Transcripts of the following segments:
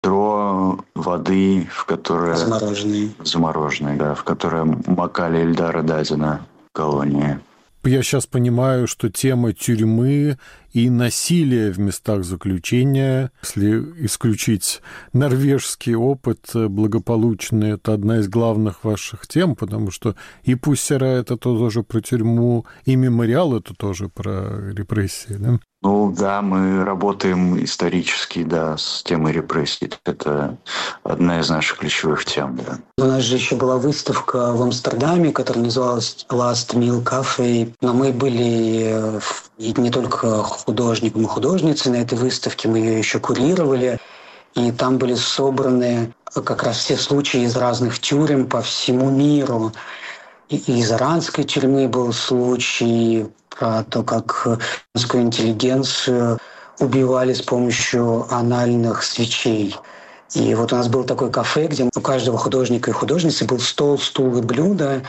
ведро воды, в которое... Замороженной, да, в которое макали Эльдара Дадина в колонии. Я сейчас понимаю, что тема тюрьмы и насилия в местах заключения, если исключить норвежский опыт благополучный, это одна из главных ваших тем, потому что и «Пусть Райт» — это тоже про тюрьму, и «Мемориал» — это тоже про репрессии, да? Ну да, мы работаем исторически, да, с темой репрессий. Это одна из наших ключевых тем, да. У нас же еще была выставка в Амстердаме, которая называлась Last Meal Cafe. Но мы были и не только художником и художницей на этой выставке, мы ее еще курировали. И там были собраны как раз все случаи из разных тюрем по всему миру. И из иранской тюрьмы был случай про то, как русскую интеллигенцию убивали с помощью анальных свечей. И вот у нас было такое кафе, где у каждого художника и художницы был стол, стул и блюдо.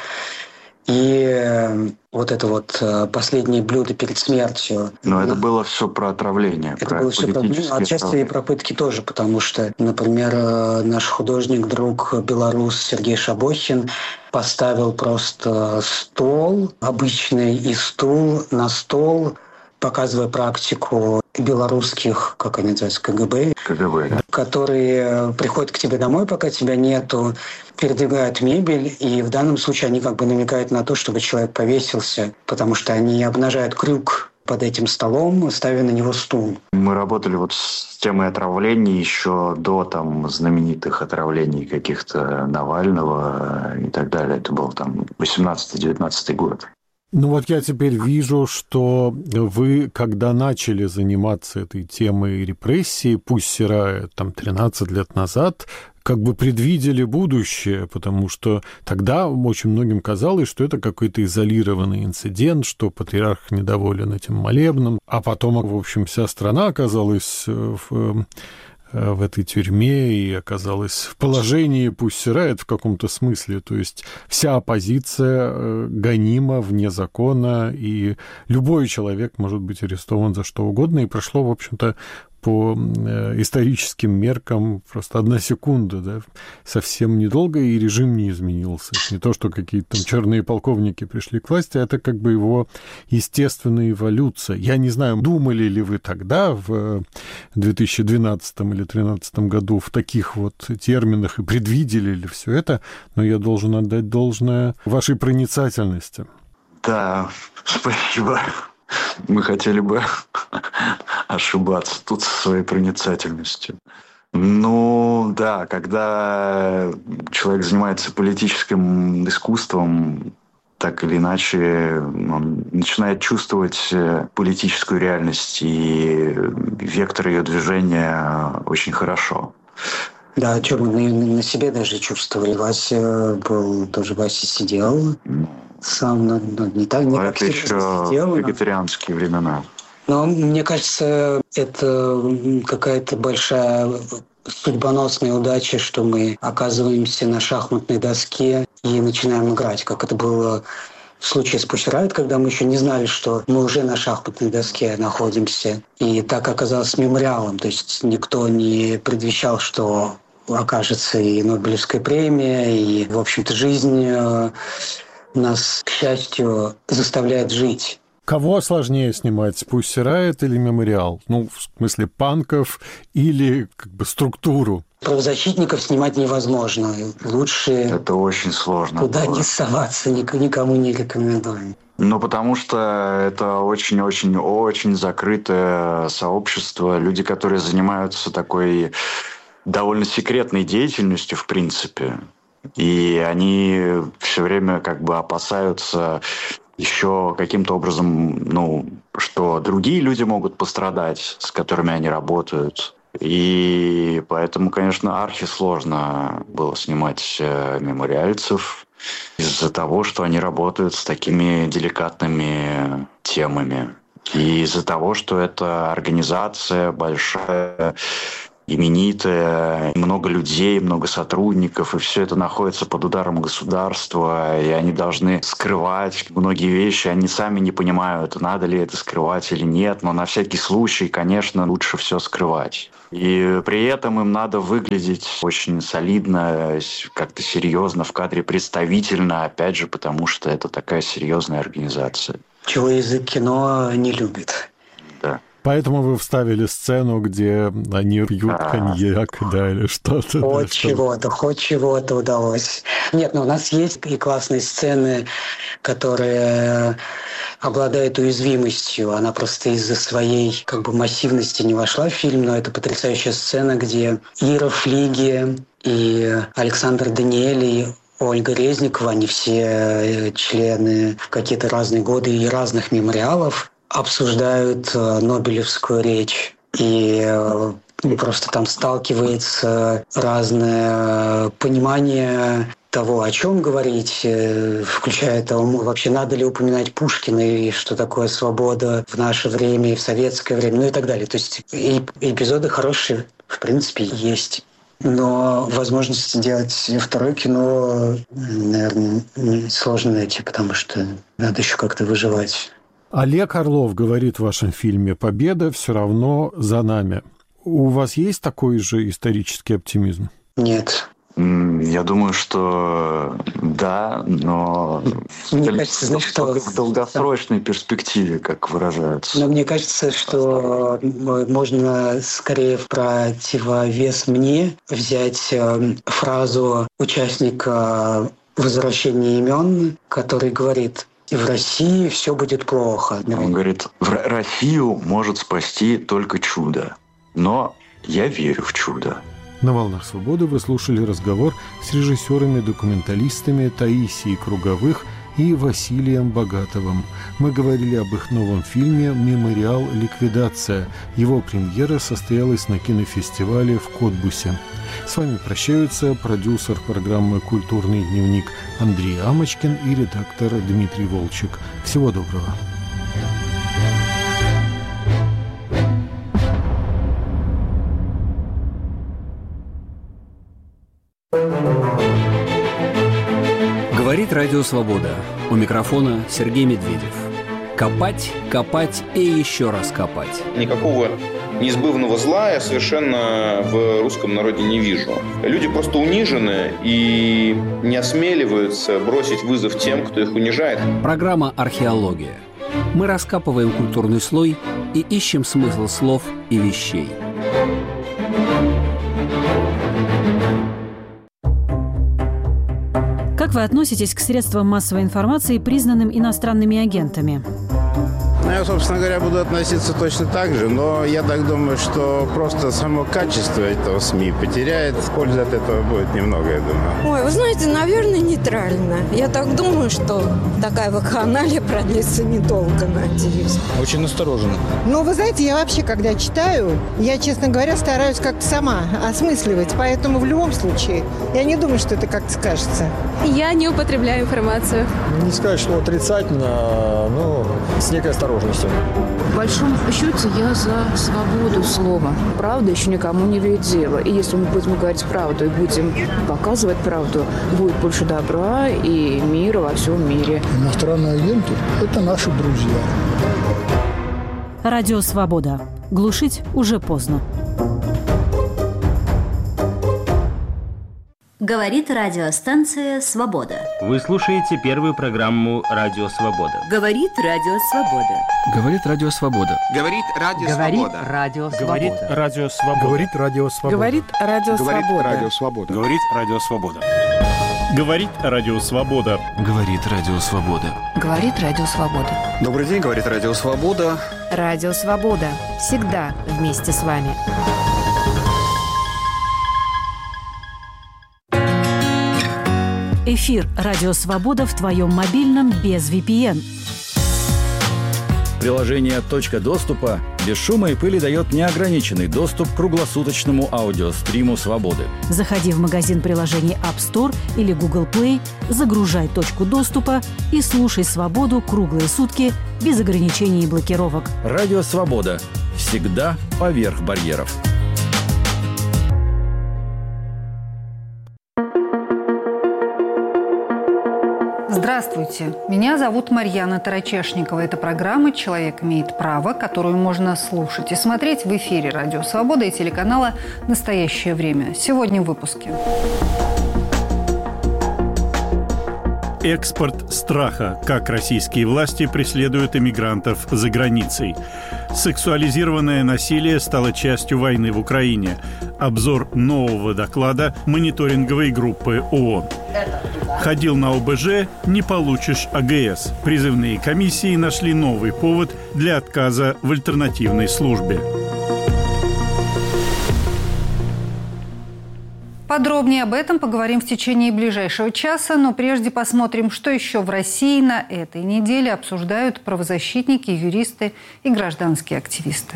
И вот это вот последнее блюдо перед смертью. Но это было все про отравление. Это было все про отравление, отчасти и про пытки тоже, потому что, например, наш художник, друг белорус Сергей Шабохин поставил просто стол обычный и стул на стол, показывая практику белорусских, как они называются, КГБ, да. Которые приходят к тебе домой, пока тебя нету, передвигают мебель, и в данном случае они как бы намекают на то, чтобы человек повесился, потому что они обнажают крюк под этим столом, ставя на него стул. Мы работали вот с темой отравлений еще до там знаменитых отравлений каких-то Навального и так далее. Это был там 18-19 год. Ну вот я теперь вижу, что вы, когда начали заниматься этой темой репрессий, «Пусть Райт» там 13 лет назад, как бы предвидели будущее, потому что тогда очень многим казалось, что это какой-то изолированный инцидент, что патриарх недоволен этим молебном, а потом, в общем, вся страна оказалась в этой тюрьме и оказалась в положении «Пусть Райт» в каком-то смысле. То есть вся оппозиция гонима вне закона, и любой человек может быть арестован за что угодно. И прошло, в общем-то, по историческим меркам просто 1 секунда, да, совсем недолго, и режим не изменился. Не то, что какие-то там черные полковники пришли к власти, а это как бы его естественная эволюция. Я не знаю, думали ли вы тогда, в 2012 или 2013 году, в таких вот терминах и предвидели ли все это, но я должен отдать должное вашей проницательности. Да, спасибо. Мы хотели бы ошибаться тут со своей проницательностью. Ну, да, когда человек занимается политическим искусством, так или иначе, он начинает чувствовать политическую реальность и вектор ее движения очень хорошо. Да, что мы на себе даже чувствовали. Вася сидел сам, не так, не это еще сидел, вегетарианские времена. Но мне кажется, это какая-то большая судьбоносная удача, что мы оказываемся на шахматной доске и начинаем играть, как это было в случае с «Пусть Райт», когда мы еще не знали, что мы уже на шахматной доске находимся. И так оказалось с «Мемориалом». То есть никто не предвещал, что окажется и Нобелевская премия, и, в общем-то, жизнь нас, к счастью, заставляет жить. Кого сложнее снимать, «Пусть Райт» или «Мемориал»? Ну, в смысле панков или как бы структуру? Правозащитников снимать невозможно. Лучше это очень сложно туда не соваться, никому не рекомендую. Ну, потому что это очень-очень-очень закрытое сообщество. Люди, которые занимаются такой довольно секретной деятельностью, в принципе. И они все время как бы опасаются еще каким-то образом, что другие люди могут пострадать, с которыми они работают. И поэтому, конечно, архисложно было снимать мемориальцев из-за того, что они работают с такими деликатными темами. И из-за того, что это организация большая, именитая, много людей, много сотрудников, и все это находится под ударом государства, и они должны скрывать многие вещи, они сами не понимают, надо ли это скрывать или нет, но на всякий случай, конечно, лучше все скрывать. И при этом им надо выглядеть очень солидно, как-то серьезно в кадре, представительно, опять же, потому что это такая серьезная организация. Чего язык кино не любит. Да. Поэтому вы вставили сцену, где они пьют коньяк, да, или что-то. Хоть чего-то удалось. Нет, но у нас есть и классные сцены, которые обладают уязвимостью. Она просто из-за своей массивности не вошла в фильм, но это потрясающая сцена, где Ира Флиги и Александр Даниэль и Ольга Резникова, они все члены в какие-то разные годы и разных мемориалов, обсуждают Нобелевскую речь. И просто там сталкивается разное понимание того, о чем говорить, включая того, вообще надо ли упоминать Пушкина и что такое свобода в наше время и в советское время, ну и так далее. То есть эпизоды хорошие, в принципе, есть. Но возможности делать второе кино, наверное, сложно найти, потому что надо еще как-то выживать. Олег Орлов говорит в вашем фильме «Победа все равно за нами». У вас есть такой же исторический оптимизм? Нет. Я думаю, что да, но мне кажется, знаешь, что в долгосрочной перспективе, как выражаются. Но мне кажется, что можно скорее в противовес мне взять фразу участника «Возвращения имен», который говорит: в России все будет плохо. Он говорит, Россию может спасти только чудо. Но я верю в чудо. На «Волнах свободы» вы слушали разговор с режиссерами-документалистами Таисией Круговых и Василием Богатовым. Мы говорили об их новом фильме «Мемориал. Ликвидация». Его премьера состоялась на кинофестивале в Котбусе. С вами прощаются продюсер программы «Культурный дневник» Андрей Амочкин и редактор Дмитрий Волчек. Всего доброго. Говорит Радио Свобода. У микрофона Сергей Медведев. Копать, копать и еще раз копать. Никакого неизбывного зла я совершенно в русском народе не вижу. Люди просто унижены и не осмеливаются бросить вызов тем, кто их унижает. Программа «Археология». Мы раскапываем культурный слой и ищем смысл слов и вещей. Как вы относитесь к средствам массовой информации, признанным иностранными агентами? Я, собственно говоря, буду относиться точно так же, но я так думаю, что просто само качество этого СМИ потеряет. Пользы от этого будет немного, я думаю. Ой, вы знаете, наверное, нейтрально. Я так думаю, что такая вакханалия продлится недолго, надеюсь. Очень настороженно. Ну, вы знаете, я вообще, когда читаю, я, честно говоря, стараюсь как-то сама осмысливать, поэтому в любом случае я не думаю, что это как-то скажется. Я не употребляю информацию. Не сказать, что отрицательно, но с некой осторожностью. В большом счете я за свободу слова. Правда еще никому не вредит дело. И если мы будем говорить правду и будем показывать правду, будет больше добра и мира во всем мире. Иностранные агенты – это наши друзья. Радио «Свобода». Глушить уже поздно. Говорит радиостанция «Свобода». Вы слушаете первую программу «Радио Свобода». Говорит Радио Свобода. Говорит Радио Свобода. Говорит Радио Свобода. Говорит Радио Свобода. Говорит Радио Свобода. Говорит Радио Свобода. Говорит Радио Свобода. Говорит Радио Свобода. Говорит Радио Свобода. Говорит Радио Свобода. Добрый день, говорит Радио Свобода. Радио Свобода. Всегда вместе с вами. Эфир «Радио Свобода» в твоем мобильном без VPN. Приложение «Точка доступа» без шума и пыли дает неограниченный доступ к круглосуточному аудиостриму «Свободы». Заходи в магазин приложений App Store или Google Play, загружай «Точку доступа» и слушай «Свободу» круглые сутки без ограничений и блокировок. Радио «Свобода». Всегда поверх барьеров. Здравствуйте, меня зовут Марьяна Тарачешникова. Это программа «Человек имеет право», которую можно слушать и смотреть в эфире «Радио Свобода» и телеканала «Настоящее время». Сегодня в выпуске. Экспорт страха. Как российские власти преследуют иммигрантов за границей. Сексуализированное насилие стало частью войны в Украине. Обзор нового доклада мониторинговой группы ООН. Ходил на ОБЖ – не получишь АГС. Призывные комиссии нашли новый повод для отказа в альтернативной службе. Подробнее об этом поговорим в течение ближайшего часа, но прежде посмотрим, что еще в России на этой неделе обсуждают правозащитники, юристы и гражданские активисты.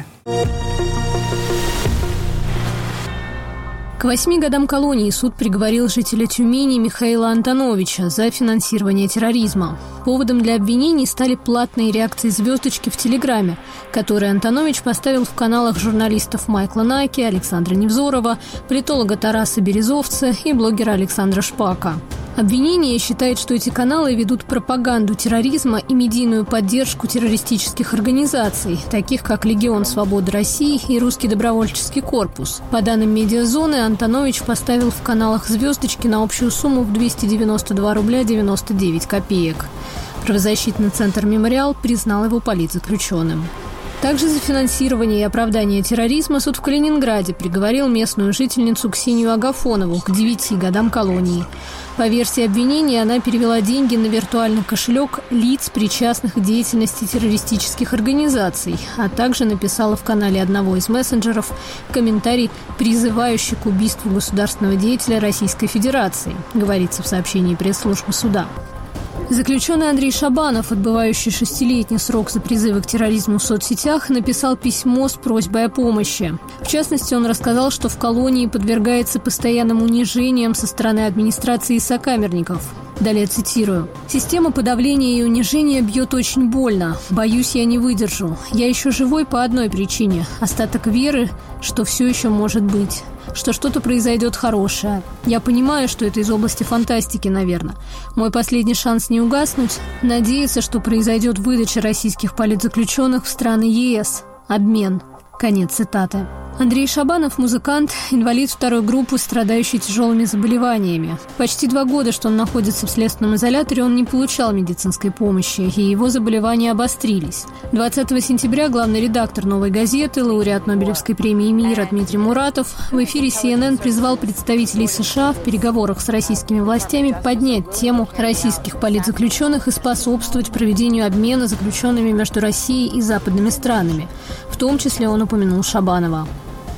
К 8 годам колонии суд приговорил жителя Тюмени Михаила Антоновича за финансирование терроризма. Поводом для обвинений стали платные реакции звездочки в Телеграме, которые Антонович поставил в каналах журналистов Майкла Наки, Александра Невзорова, политолога Тараса Березовца и блогера Александра Шпака. Обвинение считает, что эти каналы ведут пропаганду терроризма и медийную поддержку террористических организаций, таких как Легион Свободы России и Русский добровольческий корпус. По данным «Медиазоны», Антонович поставил в каналах звездочки на общую сумму в 292 рубля 99 копеек. Правозащитный центр «Мемориал» признал его политзаключенным. Также за финансирование и оправдание терроризма суд в Калининграде приговорил местную жительницу Ксению Агафонову к 9 годам колонии. По версии обвинения, она перевела деньги на виртуальный кошелек лиц, причастных к деятельности террористических организаций, а также написала в канале одного из мессенджеров комментарий, призывающий к убийству государственного деятеля Российской Федерации, говорится в сообщении пресс-службы суда. Заключенный Андрей Шабанов, отбывающий 6-летний срок за призывы к терроризму в соцсетях, написал письмо с просьбой о помощи. В частности, он рассказал, что в колонии подвергается постоянным унижениям со стороны администрации и сокамерников. Далее цитирую. «Система подавления и унижения бьет очень больно. Боюсь, я не выдержу. Я еще живой по одной причине. Остаток веры, что все еще может быть. Что что-то произойдет хорошее. Я понимаю, что это из области фантастики, наверное. Мой последний шанс не угаснуть – надеяться, что произойдет выдача российских политзаключенных в страны ЕС. Обмен». Конец цитаты. Андрей Шабанов – музыкант, инвалид второй группы, страдающий тяжелыми заболеваниями. Почти 2 года, что он находится в следственном изоляторе, он не получал медицинской помощи, и его заболевания обострились. 20 сентября главный редактор «Новой газеты», лауреат Нобелевской премии мира Дмитрий Муратов в эфире CNN призвал представителей США в переговорах с российскими властями поднять тему российских политзаключенных и способствовать проведению обмена заключенными между Россией и западными странами. В том числе он упомянул Шабанова.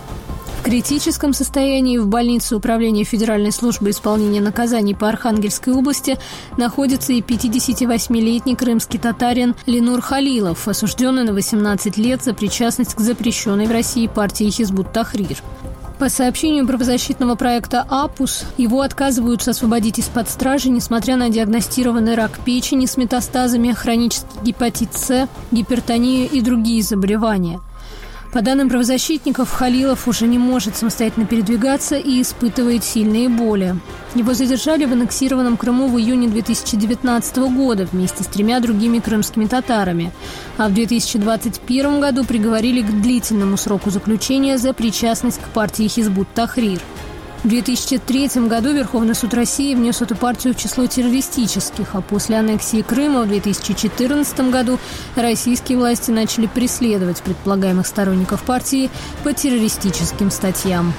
В критическом состоянии в больнице Управления Федеральной службы исполнения наказаний по Архангельской области находится и 58-летний крымский татарин Ленур Халилов, осужденный на 18 лет за причастность к запрещенной в России партии Хизбут-Тахрир. По сообщению правозащитного проекта «Апус», его отказываются освободить из-под стражи, несмотря на диагностированный рак печени с метастазами, хронический гепатит С, гипертонию и другие заболевания. По данным правозащитников, Халилов уже не может самостоятельно передвигаться и испытывает сильные боли. Его задержали в аннексированном Крыму в июне 2019 года вместе с 3 другими крымскими татарами, а в 2021 году приговорили к длительному сроку заключения за причастность к партии Хизбут-Тахрир. В 2003 году Верховный суд России внес эту партию в число террористических, а после аннексии Крыма в 2014 году российские власти начали преследовать предполагаемых сторонников партии по террористическим статьям.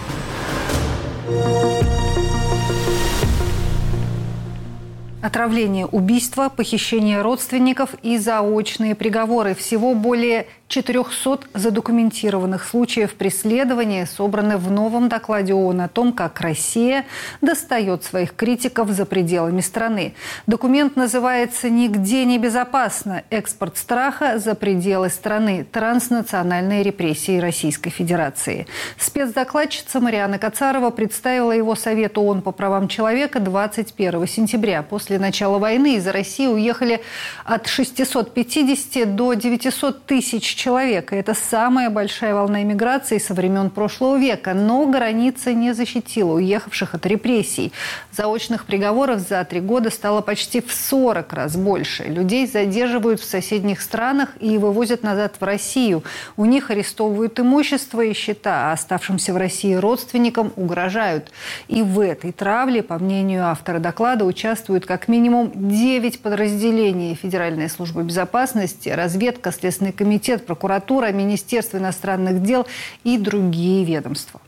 Отравление, убийство, похищение родственников и заочные приговоры. Всего более 400 задокументированных случаев преследования собраны в новом докладе ООН о том, как Россия достает своих критиков за пределами страны. Документ называется «Нигде не безопасно. Экспорт страха за пределы страны. Транснациональные репрессии Российской Федерации». Спецдокладчица Марианна Кацарова представила его Совету ООН по правам человека 21 сентября. После начала войны из России уехали от 650 до 900 тысяч человек. И это самая большая волна эмиграции со времен прошлого века. Но граница не защитила уехавших от репрессий. Заочных приговоров за 3 года стало почти в 40 раз больше. Людей задерживают в соседних странах и вывозят назад в Россию. У них арестовывают имущество и счета, а оставшимся в России родственникам угрожают. И в этой травле, по мнению автора доклада, участвуют как минимум 9 подразделений: Федеральная служба безопасности, разведка, Следственный комитет, прокуратура, Министерство иностранных дел и другие ведомства.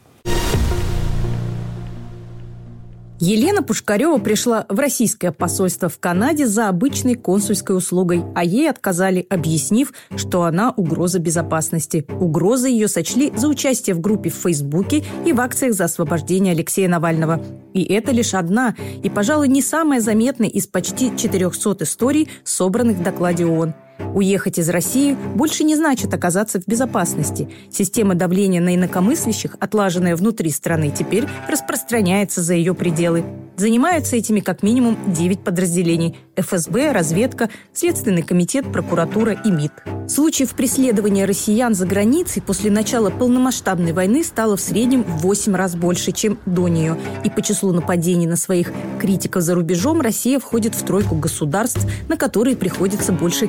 Елена Пушкарева пришла в российское посольство в Канаде за обычной консульской услугой, а ей отказали, объяснив, что она угроза безопасности. Угрозой ее сочли за участие в группе в Фейсбуке и в акциях за освобождение Алексея Навального. И это лишь одна, и, пожалуй, не самая заметная из почти 400 историй, собранных в докладе ООН. Уехать из России больше не значит оказаться в безопасности. Система давления на инакомыслящих, отлаженная внутри страны, теперь распространяется за ее пределы. Занимаются этими как минимум 9 подразделений: ФСБ, разведка, Следственный комитет, прокуратура и МИД. Случаев преследования россиян за границей после начала полномасштабной войны стало в среднем в 8 раз больше, чем до нее. И по числу нападений на своих критиков за рубежом Россия входит в тройку государств, на которые приходится больше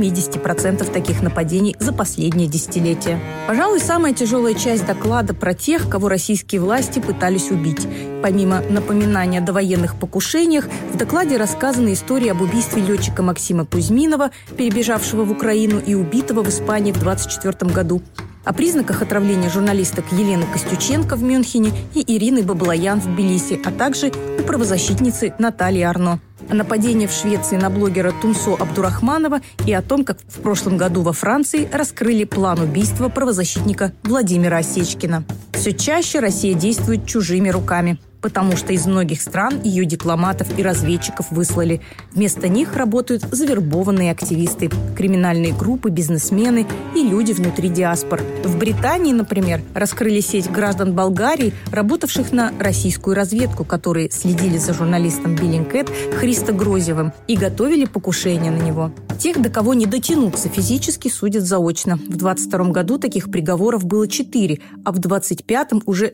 70% таких нападений за последние десятилетия. Пожалуй, самая тяжелая часть доклада про тех, кого российские власти пытались убить. Помимо напоминания о довоенных покушениях, в докладе рассказана история об убийстве летчика Максима Кузьминова, перебежавшего в Украину и убитого в Испании в 1924 году. О признаках отравления журналисток Елены Костюченко в Мюнхене и Ирины Баблоян в Тбилиси, а также у правозащитницы Натальи Арно. О нападении в Швеции на блогера Тунсо Абдурахманова и о том, как в прошлом году во Франции раскрыли план убийства правозащитника Владимира Осечкина. Все чаще Россия действует чужими руками, потому что из многих стран ее дипломатов и разведчиков выслали. Вместо них работают завербованные активисты, криминальные группы, бизнесмены и люди внутри диаспор. В Британии, например, раскрыли сеть граждан Болгарии, работавших на российскую разведку, которые следили за журналистом Bellingcat Христо Грозевым и готовили покушение на него. Тех, до кого не дотянуться физически, судят заочно. В 2022 году таких приговоров было 4, а в 2025 уже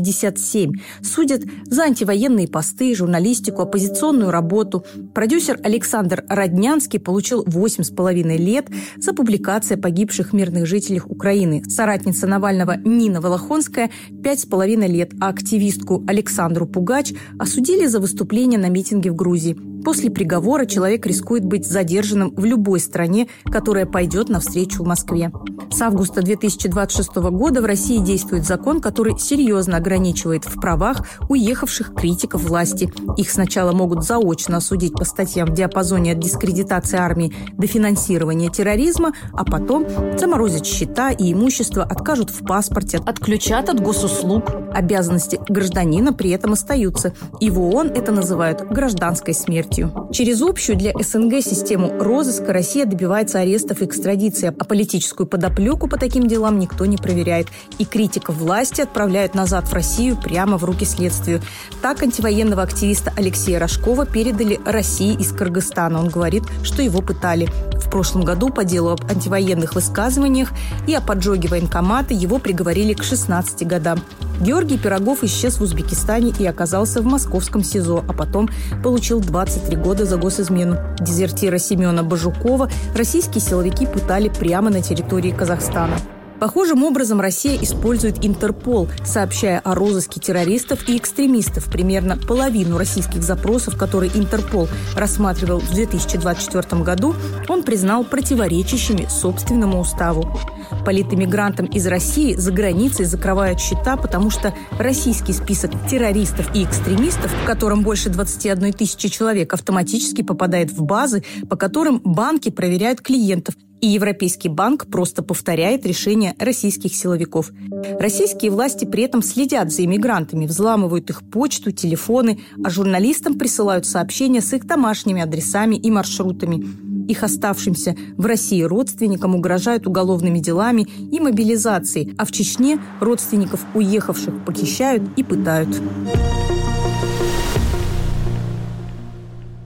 157. Судят за антивоенные посты, журналистику, оппозиционную работу. Продюсер Александр Роднянский получил 8,5 лет за публикации о погибших мирных жителях Украины. Соратница Навального Нина Волохонская – 5,5 лет, а активистку Александру Пугач осудили за выступление на митинге в Грузии. После приговора человек рискует быть задержанным в любой стране, которая пойдет навстречу в Москве. С августа 2026 года в России действует закон, который серьезно ограничивает в правах уехавших критиков власти. Их сначала могут заочно осудить по статьям в диапазоне от дискредитации армии до финансирования терроризма, а потом заморозят счета и имущество, откажут в паспорте, отключат от госуслуг. Обязанности гражданина при этом остаются. И в ООН это называют гражданской смертью. Через общую для СНГ систему розыска Россия добивается арестов и экстрадиции, а политическую подоплеку по таким делам никто не проверяет. И критиков власти отправляют назад в Россию прямо в руки следствию. Так антивоенного активиста Алексея Рожкова передали России из Кыргызстана. Он говорит, что его пытали. В прошлом году по делу об антивоенных высказываниях и о поджоге военкомата его приговорили к 16 годам. Георгий Пирогов исчез в Узбекистане и оказался в московском СИЗО, а потом получил 23 года за госизмену. Дезертира Семена Бажукова российские силовики пытали прямо на территории Казахстана. Похожим образом Россия использует Интерпол, сообщая о розыске террористов и экстремистов. Примерно половину российских запросов, которые Интерпол рассматривал в 2024 году, он признал противоречащими собственному уставу. Политэмигрантам из России за границей закрывают счета, потому что российский список террористов и экстремистов, в котором больше 21 тысячи человек, автоматически попадает в базы, по которым банки проверяют клиентов. И Европейский банк просто повторяет решения российских силовиков. Российские власти при этом следят за иммигрантами, взламывают их почту, телефоны, а журналистам присылают сообщения с их домашними адресами и маршрутами. Их оставшимся в России родственникам угрожают уголовными делами и мобилизацией, а в Чечне родственников уехавших похищают и пытают.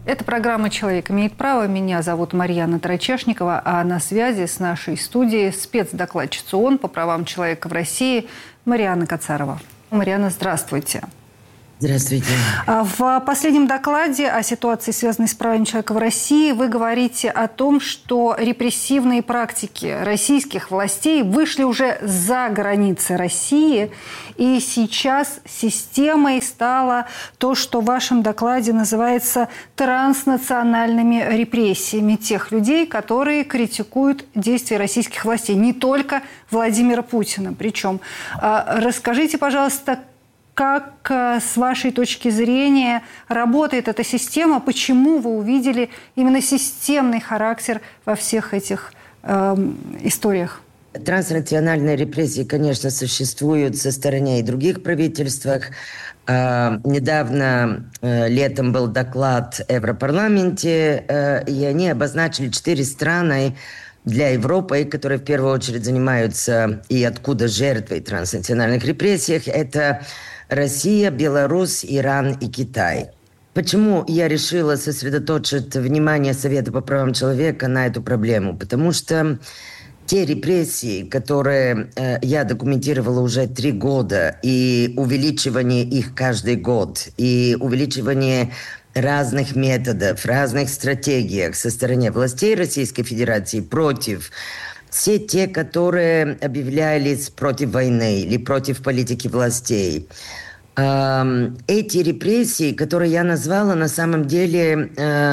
Это программа «Человек имеет право». Меня зовут Марьяна Тарачешникова, а на связи с нашей студией спецдокладчица ООН по правам человека в России Марианна Кацарова. Марианна, здравствуйте. Здравствуйте. В последнем докладе о ситуации, связанной с правами человека в России, вы говорите о том, что репрессивные практики российских властей вышли уже за границы России, и сейчас системой стало то, что в вашем докладе называется транснациональными репрессиями тех людей, которые критикуют действия российских властей, не только Владимира Путина. Причем, расскажите, пожалуйста, как, с вашей точки зрения, работает эта система? Почему вы увидели именно системный характер во всех этих историях? Транснациональные репрессии, конечно, существуют со стороны и других правительствах. Недавно летом был доклад в Европарламенте, и они обозначили 4 страны для Европы, которые в первую очередь занимаются и откуда жертвы транснациональных репрессий. Это Россия, Беларусь, Иран и Китай. Почему я решила сосредоточить внимание Совета по правам человека на эту проблему? Потому что те репрессии, которые я документировала уже 3 года, и увеличивание их каждый год, и увеличивание разных методов, разных стратегиях со стороны властей Российской Федерации против все те, которые объявлялись против войны или против политики властей. Эти репрессии, которые я назвала, на самом деле,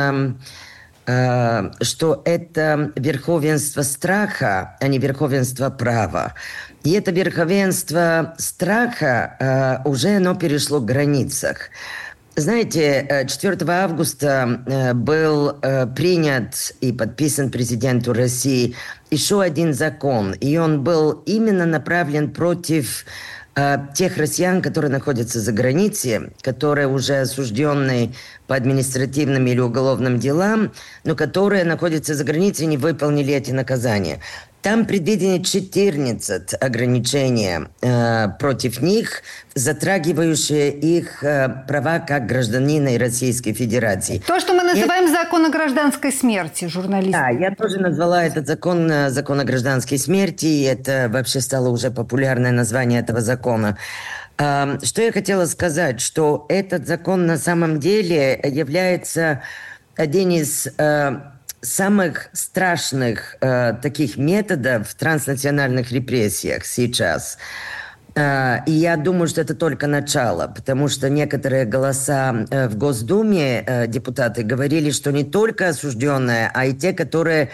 что это верховенство страха, а не верховенство права. И это верховенство страха уже оно перешло к границах. Знаете, 4 августа был принят и подписан президенту России еще один закон. И он был именно направлен против тех россиян, которые находятся за границей, которые уже осуждены по административным или уголовным делам, но которые находятся за границей и не выполнили эти наказания. Там предвидено 14 ограничений против них, затрагивающие их права как гражданина Российской Федерации. То, что мы называем закон о гражданской смерти, журналисты. Да, я тоже назвала этот закон о гражданской смерти, и это вообще стало уже популярное название этого закона. Что я хотела сказать, что этот закон на самом деле является один из самых страшных таких методов в транснациональных репрессиях сейчас. И я думаю, что это только начало, потому что некоторые голоса в Госдуме, депутаты, говорили, что не только осужденные, а и те, которые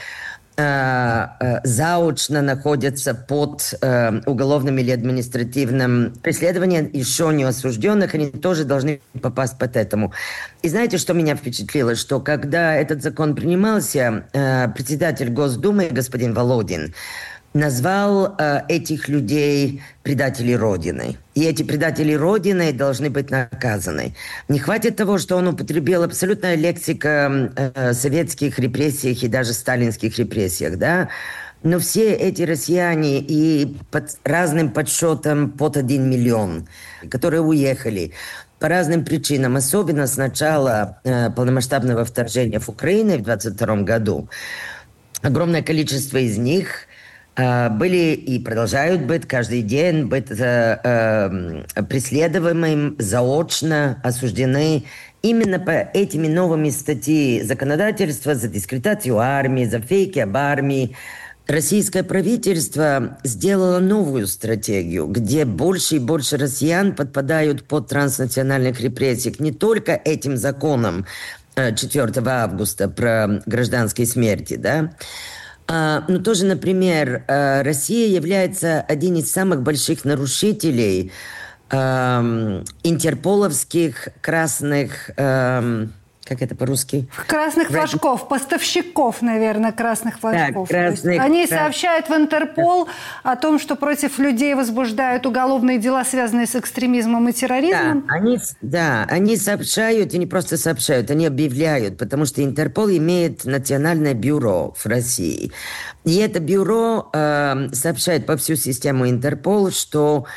заочно находятся под уголовным или административным преследованием, еще не осужденных, они тоже должны попасть под этому. И знаете, что меня впечатлило? Что когда этот закон принимался, председатель Госдумы, господин Володин, назвал этих людей предателей Родины. И эти предатели Родины должны быть наказаны. Не хватит того, что он употребил абсолютная лексика советских репрессиях и даже сталинских репрессиях, да? Но все эти россияне и под разным подсчетам под 1 миллион, которые уехали по разным причинам, особенно с начала полномасштабного вторжения в Украину в 2022 году, огромное количество из них были и продолжают быть каждый день преследуемыми, заочно осуждены именно по этими новыми статьи законодательства за дискредитацию армии, за фейки об армии. Российское правительство сделало новую стратегию, где больше и больше россиян подпадают под транснациональных репрессий не только этим законом 4 августа про гражданские смерти, да, но тоже, например, Россия является одним из самых больших нарушителей интерполовских красных, как это по-русски? Красных флажков, поставщиков, наверное, красных флажков. Да, они сообщают в Интерпол о том, что против людей возбуждают уголовные дела, связанные с экстремизмом и терроризмом. Они сообщают, и не просто сообщают, они объявляют, потому что Интерпол имеет национальное бюро в России. И это бюро сообщает по всю систему Интерпол, что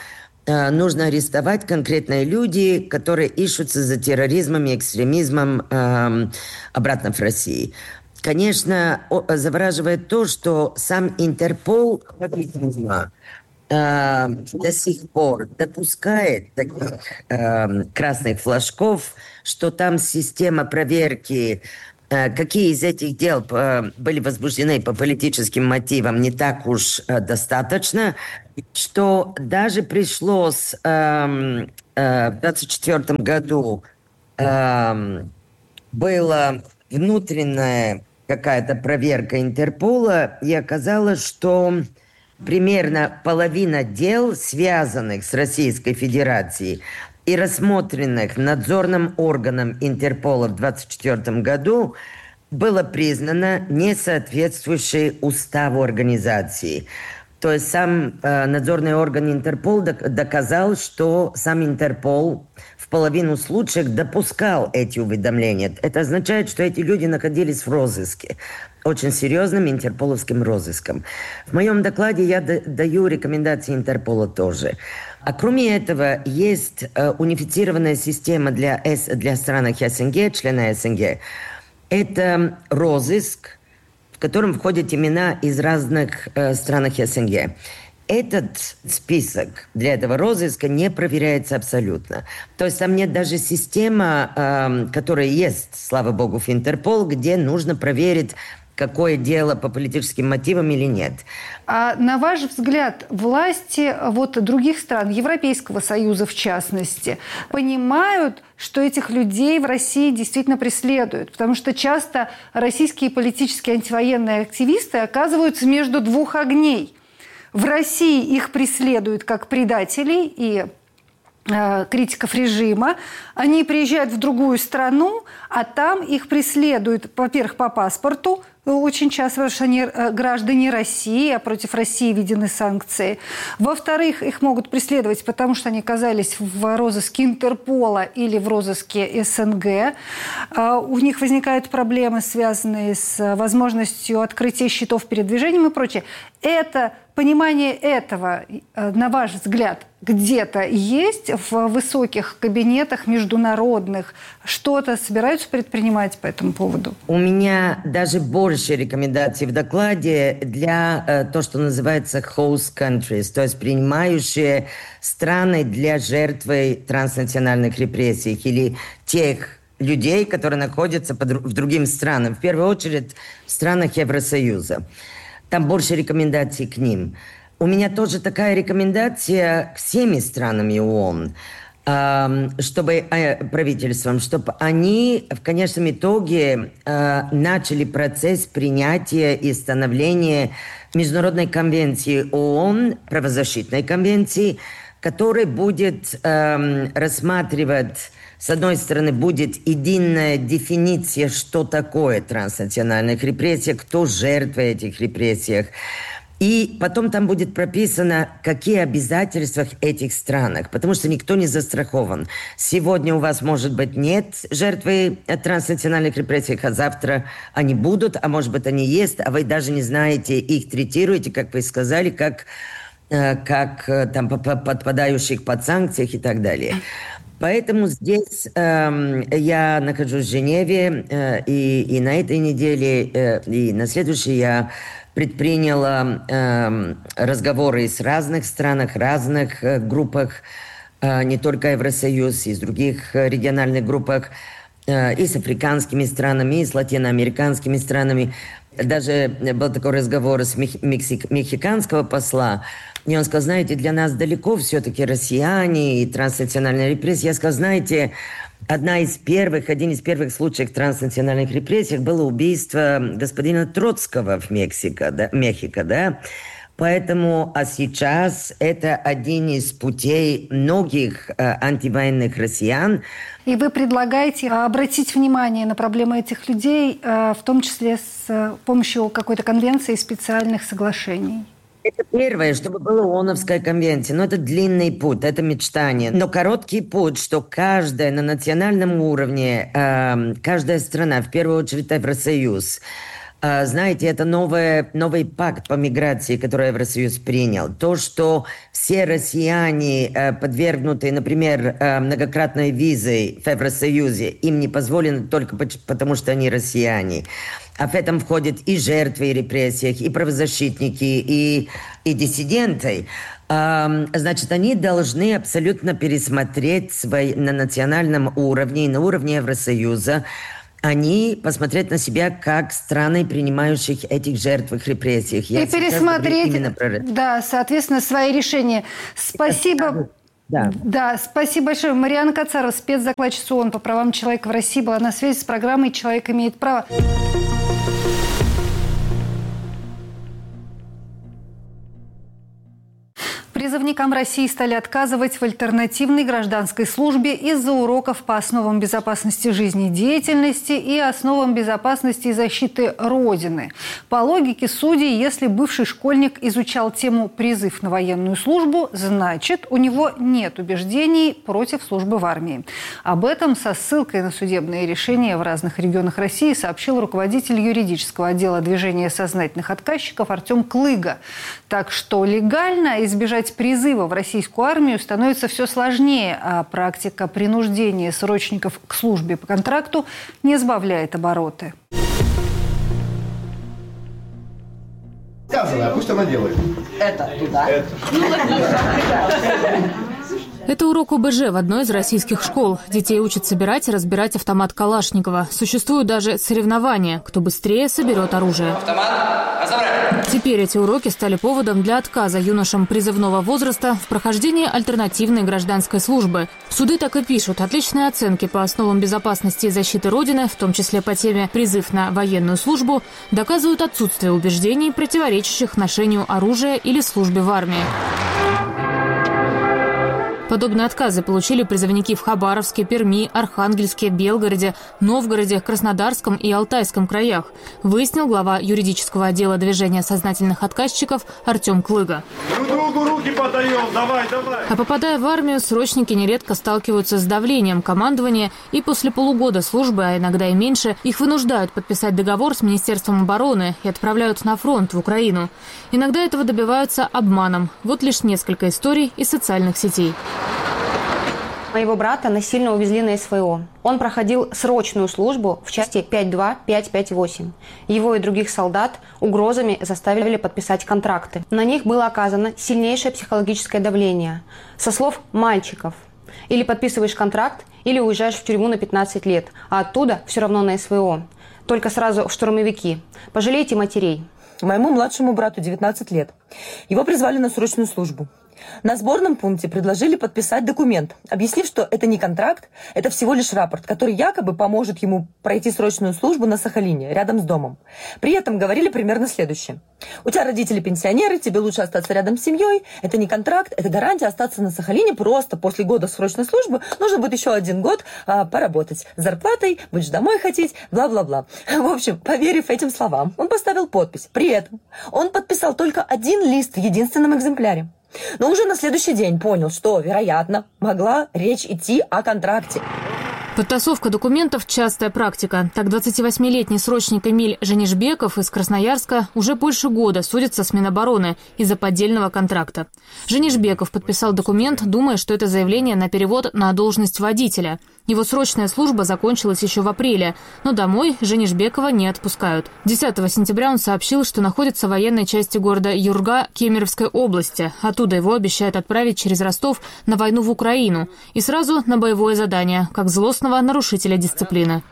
нужно арестовать конкретные люди, которые ищутся за терроризмом и экстремизмом обратно в Россию. Конечно, завораживает то, что сам Интерпол до сих пор допускает таких красных флажков, что там система проверки, какие из этих дел были возбуждены по политическим мотивам, не так уж достаточно, что даже пришлось в 2024 году была внутренняя какая-то проверка Интерпола, и оказалось, что примерно половина дел, связанных с Российской Федерацией и рассмотренных надзорным органом Интерпола в 2024 году, было признано несоответствующей уставу организации. То есть сам надзорный орган Интерпол доказал, что сам Интерпол в половину случаев допускал эти уведомления. Это означает, что эти люди находились в розыске, очень серьезным интерполовским розыском. В моем докладе я даю рекомендации Интерпола тоже. А кроме этого, есть унифицированная система для стран СНГ, члена СНГ. Это розыск, в котором входят имена из разных стран СНГ. Этот список для этого розыска не проверяется абсолютно. То есть там нет даже системы, которая есть, слава богу, в Интерпол, где нужно проверить, какое дело по политическим мотивам или нет. А на ваш взгляд, власти других стран, Европейского Союза в частности, понимают, что этих людей в России действительно преследуют? Потому что часто российские политические антивоенные активисты оказываются между двух огней. В России их преследуют как предателей и критиков режима. Они приезжают в другую страну, а там их преследуют, во-первых, по паспорту, очень часто, потому что они граждане России, а против России введены санкции. Во-вторых, их могут преследовать, потому что они оказались в розыске Интерпола или в розыске СНГ. У них возникают проблемы, связанные с возможностью открытия счетов передвижением и прочее. Понимание этого, на ваш взгляд, где-то есть в высоких кабинетах международных? Что-то собираются предпринимать по этому поводу? У меня даже больше рекомендаций в докладе для то, что называется host countries, то есть принимающие страны для жертвы транснациональных репрессий или тех людей, которые находятся в других странах, в первую очередь в странах Евросоюза. Там больше рекомендаций к ним. У меня тоже такая рекомендация к всеми странам ООН, правительствам, чтобы они в конечном итоге начали процесс принятия и становления Международной конвенции ООН, правозащитной конвенции, которая будет рассматривать, с одной стороны, будет единая дефиниция, что такое транснациональная репрессия, кто жертва этих репрессий. И потом там будет прописано, какие обязательства в этих странах, потому что никто не застрахован. Сегодня у вас, может быть, нет жертвы транснациональных репрессий, а завтра они будут, а может быть, они есть, а вы даже не знаете, их третируете, как вы сказали, как там подпадающих под санкции и так далее. Поэтому здесь я нахожусь в Женеве, и на этой неделе, и на следующей я предприняла разговоры с разных странах, разных группах, не только Евросоюз, и с других региональных группах, и с африканскими странами, и с латиноамериканскими странами. Даже был такой разговор с мексиканского посла, и он сказал, знаете, для нас далеко все-таки россияне и транснациональная репрессия. Я сказал, знаете, один из первых случаев транснациональных репрессий было убийство господина Троцкого в Мехико, да? Поэтому, а сейчас это один из путей многих антивоенных россиян. И вы предлагаете обратить внимание на проблемы этих людей, в том числе с помощью какой-то конвенции и специальных соглашений? Это первое, чтобы была ООНовская конвенция. Но это длинный путь, это мечтание. Но короткий путь, что каждая на национальном уровне, каждая страна, в первую очередь Евросоюз, знаете, это новый пакт по миграции, который Евросоюз принял. То, что все россияне, подвергнутые, например, многократной визой в Евросоюзе, им не позволено только потому, что они россияне. А в этом входят и жертвы репрессий, и правозащитники, и диссиденты. Значит, они должны абсолютно пересмотреть на национальном уровне и на уровне Евросоюза, они посмотреть на себя как страны, принимающих этих жертв в репрессиях. И пересмотреть, да, соответственно, свои решения. Спасибо. Да, спасибо большое. Марианна Кацарова, спецдокладчица ООН по правам человека в России, была на связи с программой «Человек имеет право». Призывникам России стали отказывать в альтернативной гражданской службе из-за уроков по основам безопасности жизнедеятельности и основам безопасности и защиты Родины. По логике судей, если бывший школьник изучал тему «призыв на военную службу», значит, у него нет убеждений против службы в армии. Об этом со ссылкой на судебные решения в разных регионах России сообщил руководитель юридического отдела движения сознательных отказчиков Артем Клыга. Так что легально избежать призыва в российскую армию становится все сложнее, а практика принуждения срочников к службе по контракту не сбавляет обороты. Сказано, пусть она делает. Это туда. Это урок ОБЖ в одной из российских школ. Детей учат собирать и разбирать автомат Калашникова. Существуют даже соревнования, кто быстрее соберет оружие. Автомат, разобрать. Теперь эти уроки стали поводом для отказа юношам призывного возраста в прохождении альтернативной гражданской службы. Суды так и пишут. Отличные оценки по основам безопасности и защиты Родины, в том числе по теме «Призыв на военную службу», доказывают отсутствие убеждений, противоречащих ношению оружия или службе в армии. Подобные отказы получили призывники в Хабаровске, Перми, Архангельске, Белгороде, Новгороде, Краснодарском и Алтайском краях, выяснил глава юридического отдела движения сознательных отказчиков Артем Клыга. Друг другу руки подаем, давай. А попадая в армию, срочники нередко сталкиваются с давлением командования, и после полугода службы, а иногда и меньше, их вынуждают подписать договор с Министерством обороны и отправляют на фронт в Украину. Иногда этого добиваются обманом. Вот лишь несколько историй из социальных сетей. Моего брата насильно увезли на СВО. Он проходил срочную службу в части 5.2.5.5.8. Его и других солдат угрозами заставили подписать контракты. На них было оказано сильнейшее психологическое давление. Со слов мальчиков. Или подписываешь контракт, или уезжаешь в тюрьму на 15 лет, а оттуда все равно на СВО. Только сразу в штурмовики. Пожалейте матерей. Моему младшему брату 19 лет. Его призвали на срочную службу. На сборном пункте предложили подписать документ, объяснив, что это не контракт, это всего лишь рапорт, который якобы поможет ему пройти срочную службу на Сахалине, рядом с домом. При этом говорили примерно следующее. У тебя родители пенсионеры, тебе лучше остаться рядом с семьей, это не контракт, это гарантия остаться на Сахалине, просто после года срочной службы нужно будет еще 1 год поработать с зарплатой, будешь домой ходить, бла-бла-бла. В общем, поверив этим словам, он поставил подпись. При этом он подписал только 1 лист в единственном экземпляре. Но уже на следующий день понял, что, вероятно, могла речь идти о контракте. Подтасовка документов – частая практика. Так, 28-летний срочник Эмиль Женишбеков из Красноярска уже больше года судится с Минобороны из-за поддельного контракта. Женишбеков подписал документ, думая, что это заявление на перевод на должность водителя. Его срочная служба закончилась еще в апреле, но домой Женишбекова не отпускают. 10 сентября он сообщил, что находится в военной части города Юрга Кемеровской области. Оттуда его обещают отправить через Ростов на войну в Украину и сразу на боевое задание, как злостного нарушителя дисциплины.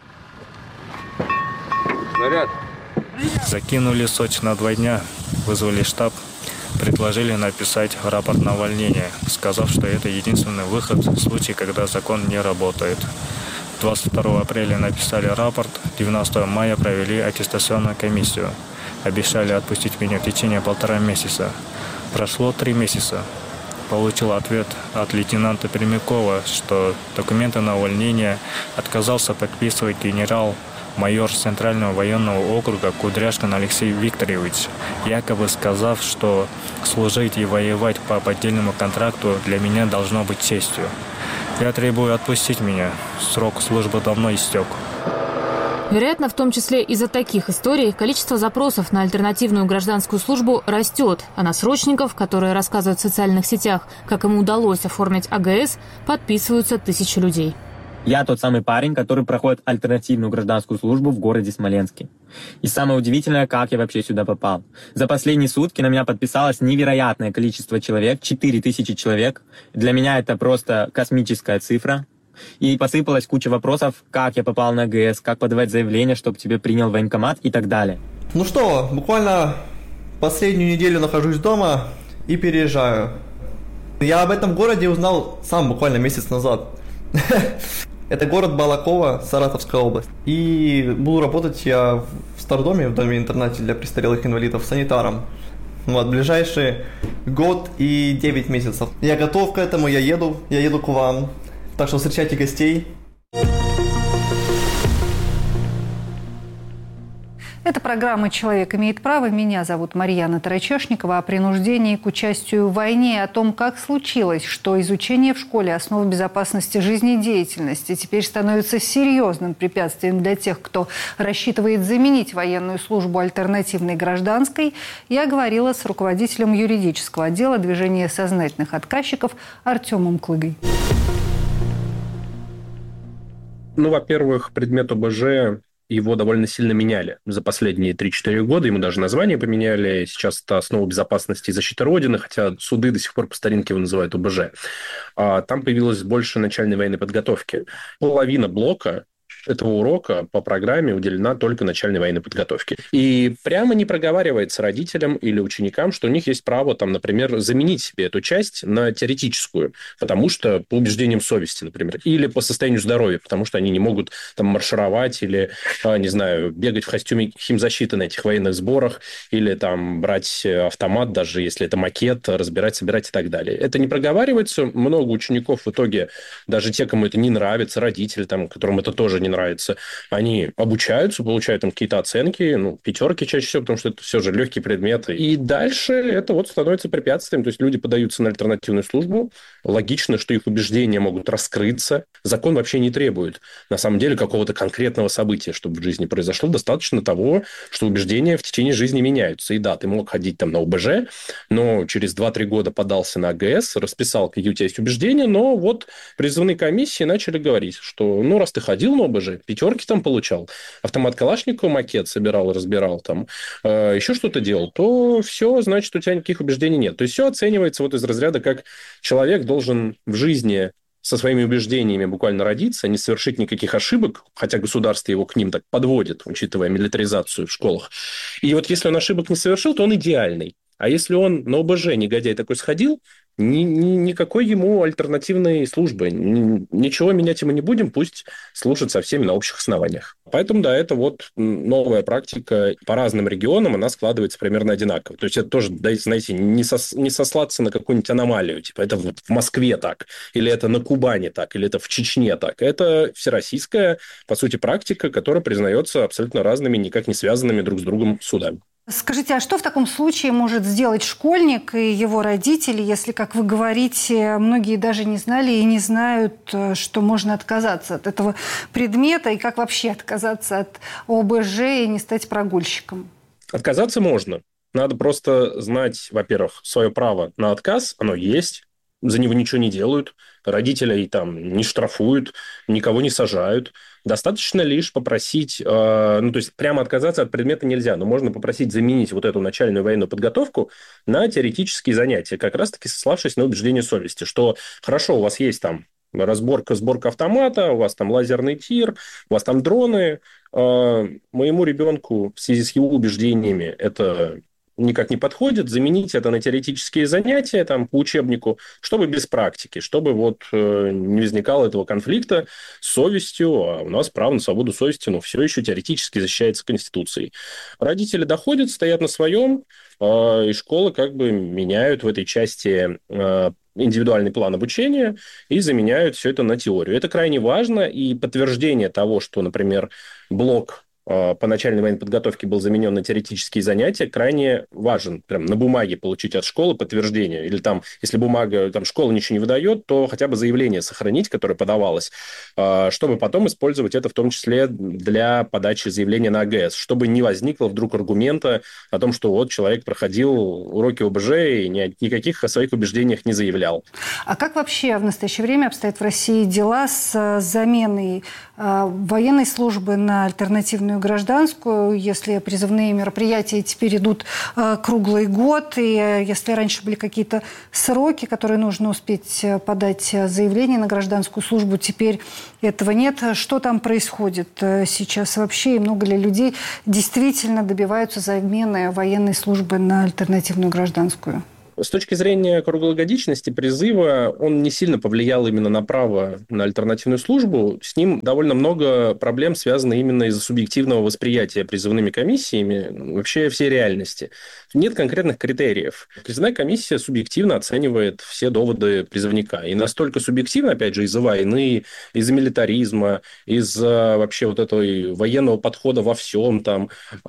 Снаряд. Закинули Сочи на 2 дня, вызвали штаб, предложили написать рапорт на увольнение, сказав, что это единственный выход в случае, когда закон не работает. 22 апреля написали рапорт, 19 мая провели аттестационную комиссию. Обещали отпустить меня в течение 1,5 месяца. Прошло 3 месяца. Получил ответ от лейтенанта Пермякова, что документы на увольнение отказался подписывать генерал-майор Центрального военного округа Кудряшкин Алексей Викторович, якобы сказав, что служить и воевать по поддельному контракту для меня должно быть честью. Я требую отпустить меня. Срок службы давно истек. Вероятно, в том числе из-за таких историй количество запросов на альтернативную гражданскую службу растет, а на срочников, которые рассказывают в социальных сетях, как ему удалось оформить АГС, подписываются тысячи людей. Я тот самый парень, который проходит альтернативную гражданскую службу в городе Смоленске. И самое удивительное, как я вообще сюда попал. За последние сутки на меня подписалось невероятное количество человек, 4000 человек. Для меня это просто космическая цифра. И посыпалась куча вопросов, как я попал на АГС, как подавать заявление, чтобы тебе принял военкомат и так далее. Ну что, буквально последнюю неделю нахожусь дома и переезжаю. Я об этом городе узнал сам буквально месяц назад. Это город Балаково, Саратовская область. И буду работать я в Стардоме, в доме-интернате для престарелых инвалидов, санитаром. Вот, ближайший год и 9 месяцев. Я готов к этому, я еду к вам. Так что встречайте гостей. Это программа «Человек имеет право». Меня зовут Марьяна Тарачешникова. О принуждении к участию в войне и о том, как случилось, что изучение в школе основ безопасности жизнедеятельности теперь становится серьезным препятствием для тех, кто рассчитывает заменить военную службу альтернативной гражданской, я говорила с руководителем юридического отдела движения сознательных отказчиков Артемом Клыгой. Ну, во-первых, предмет ОБЖ, его довольно сильно меняли за последние 3-4 года. Ему даже название поменяли. Сейчас это основа безопасности и защиты Родины, хотя суды до сих пор по старинке его называют ОБЖ. Там появилось больше начальной военной подготовки. Половина блока этого урока по программе уделена только начальной военной подготовке. И прямо не проговаривается родителям или ученикам, что у них есть право, там, например, заменить себе эту часть на теоретическую, потому что по убеждениям совести, например, или по состоянию здоровья, потому что они не могут там маршировать или, не знаю, бегать в костюме химзащиты на этих военных сборах, или там брать автомат, даже если это макет, разбирать, собирать и так далее. Это не проговаривается. Много учеников в итоге, даже те, кому это не нравится, родители, там, которым это тоже не нравится, они обучаются, получают там какие-то оценки, 5 чаще всего, потому что это все же легкие предметы. И дальше это вот становится препятствием. То есть люди подаются на альтернативную службу. Логично, что их убеждения могут раскрыться. Закон вообще не требует, на самом деле, какого-то конкретного события, чтобы в жизни произошло. Достаточно того, что убеждения в течение жизни меняются. И да, ты мог ходить там на ОБЖ, но через 2-3 года подался на АГС, расписал, какие у тебя есть убеждения, но вот призывные комиссии начали говорить, что, раз ты ходил на ОБЖ, 5 там получал, автомат Калашникова, макет собирал, разбирал, там, еще что-то делал, то все, значит, у тебя никаких убеждений нет. То есть все оценивается вот из разряда, как человек должен в жизни со своими убеждениями буквально родиться, не совершить никаких ошибок, хотя государство его к ним так подводит, учитывая милитаризацию в школах. И вот если он ошибок не совершил, то он идеальный. А если он на ОБЖ, негодяй такой, сходил, никакой ему альтернативной службы. Ничего менять ему не будем, пусть служит со всеми на общих основаниях. Поэтому, да, это вот новая практика. По разным регионам она складывается примерно одинаково. То есть это тоже, знаете, не сослаться на какую-нибудь аномалию. Типа это в Москве так, или это на Кубани так, или это в Чечне так. Это всероссийская, по сути, практика, которая признается абсолютно разными, никак не связанными друг с другом судами. Скажите, а что в таком случае может сделать школьник и его родители, если, как вы говорите, многие даже не знали и не знают, что можно отказаться от этого предмета, и как вообще отказаться от ОБЖ и не стать прогульщиком? Отказаться можно. Надо просто знать, во-первых, свое право на отказ, оно есть, за него ничего не делают, родителей там не штрафуют, никого не сажают. Достаточно лишь попросить, то есть прямо отказаться от предмета нельзя, но можно попросить заменить вот эту начальную военную подготовку на теоретические занятия, как раз-таки сославшись на убеждение совести, что хорошо, у вас есть там сборка автомата, у вас там лазерный тир, у вас там дроны, моему ребенку в связи с его убеждениями это никак не подходит, заменить это на теоретические занятия там, по учебнику, чтобы без практики, чтобы вот не возникало этого конфликта с совестью, а у нас право на свободу совести, но все еще теоретически защищается Конституцией. Родители доходят, стоят на своем, и школы как бы меняют в этой части индивидуальный план обучения и заменяют все это на теорию. Это крайне важно, и подтверждение того, что, например, блок по начальной военной подготовке был заменен на теоретические занятия, крайне важен. Прям на бумаге получить от школы подтверждение. Или там, если бумага, там школа ничего не выдает, то хотя бы заявление сохранить, которое подавалось, чтобы потом использовать это в том числе для подачи заявления на АГС, чтобы не возникло вдруг аргумента о том, что вот человек проходил уроки ОБЖ и никаких о своих убеждениях не заявлял. А как вообще в настоящее время обстоят в России дела с заменой военной службы на альтернативную гражданскую, если призывные мероприятия теперь идут круглый год, и если раньше были какие-то сроки, которые нужно успеть подать заявление на гражданскую службу, теперь этого нет. Что там происходит сейчас вообще, и много ли людей действительно добиваются замены военной службы на альтернативную гражданскую? С точки зрения круглогодичности призыва, он не сильно повлиял именно на право на альтернативную службу. С ним довольно много проблем связано именно из-за субъективного восприятия призывными комиссиями вообще всей реальности. Нет конкретных критериев. Призывная комиссия субъективно оценивает все доводы призывника. И настолько субъективно, опять же, из-за войны, из-за милитаризма, из-за вообще вот этого военного подхода во всем там,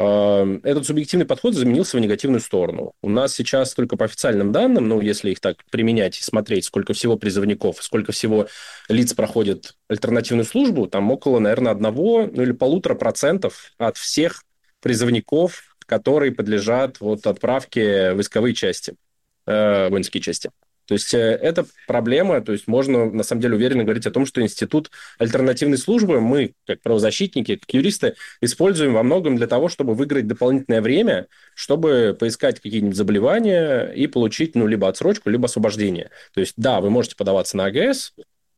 этот субъективный подход заменился в негативную сторону. У нас сейчас только по официальным данным, ну, если их так применять и смотреть, сколько всего призывников, сколько всего лиц проходит альтернативную службу, там около, наверное, 1 или 1,5% от всех призывников, которые подлежат вот отправке в войсковые части, воинские части. То есть это проблема, то есть можно, на самом деле, уверенно говорить о том, что институт альтернативной службы мы, как правозащитники, как юристы, используем во многом для того, чтобы выиграть дополнительное время, чтобы поискать какие-нибудь заболевания и получить, ну, либо отсрочку, либо освобождение. То есть, да, вы можете подаваться на АГС,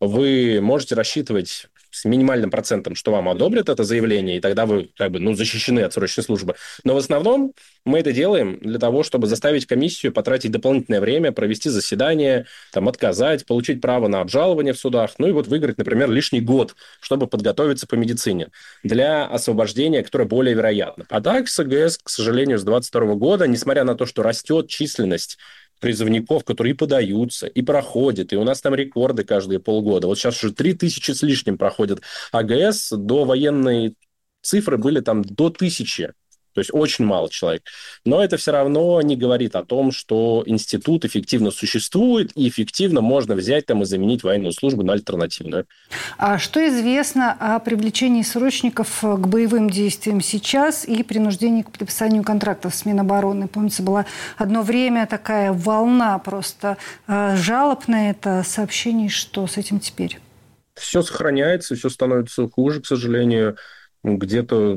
вы можете рассчитывать с минимальным процентом, что вам одобрят это заявление, и тогда вы как бы, ну, защищены от срочной службы. Но в основном мы это делаем для того, чтобы заставить комиссию потратить дополнительное время, провести заседание, там, отказать, получить право на обжалование в судах, ну и вот выиграть, например, лишний год, чтобы подготовиться по медицине для освобождения, которое более вероятно. А так с АГС, к сожалению, с 2022 года, несмотря на то, что растет численность призывников, которые и подаются, и проходят, и у нас там рекорды каждые полгода. Вот сейчас уже 3000 с лишним проходят АГС, до военной цифры были там до 1000. То есть очень мало человек. Но это все равно не говорит о том, что институт эффективно существует, и эффективно можно взять там и заменить военную службу на альтернативную. А что известно о привлечении срочников к боевым действиям сейчас и принуждении к подписанию контрактов с Минобороны? Помнится, была одно время такая волна просто жалоб на это, сообщений, что с этим теперь? Все сохраняется, все становится хуже, к сожалению. Где-то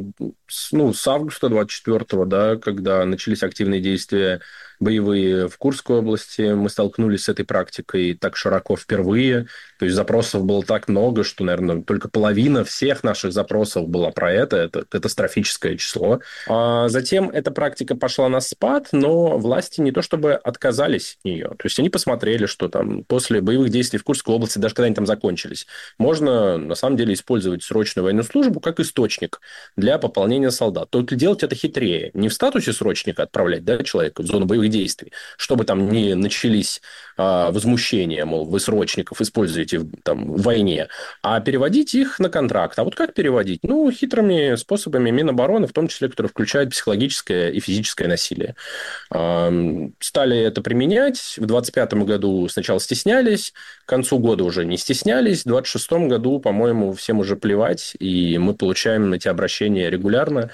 с августа 24-го, да, когда начались активные действия боевые в Курской области, мы столкнулись с этой практикой так широко впервые. То есть запросов было так много, что, наверное, только половина всех наших запросов была про это. Это катастрофическое число. А затем эта практика пошла на спад, но власти не то чтобы отказались от нее. То есть они посмотрели, что там после боевых действий в Курской области, даже когда они там закончились, можно на самом деле использовать срочную военную службу как источник для пополнения солдат. Только делать это хитрее. Не в статусе срочника отправлять, да, человека в зону боевых действий, чтобы там не начались возмущения, мол, вы срочников используете там в войне, а переводить их на контракт. А вот как переводить? Ну, хитрыми способами Минобороны, в том числе, которые включают психологическое и физическое насилие. Стали это применять. В 2025 году сначала стеснялись, к концу года уже не стеснялись. В 2026 году, по-моему, всем уже плевать, и мы получаем эти обращения регулярно,